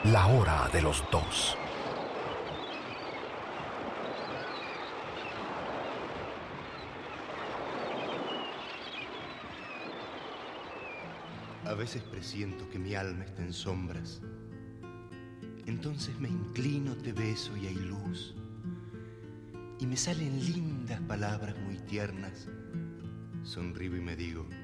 La hora de los dos. A veces presiento que mi alma está en sombras. Entonces me inclino, te beso y hay luz. Y me salen lindas palabras muy tiernas. Sonrío y me digo: